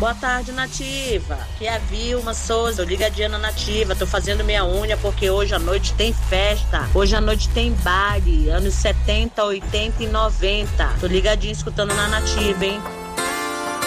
Boa tarde, Nativa. Aqui é a Vilma Souza, tô ligadinha na Nativa. Tô fazendo minha unha porque hoje à noite tem festa. Hoje à noite tem baile, anos 70, 80 e 90. Tô ligadinha escutando na Nativa, hein?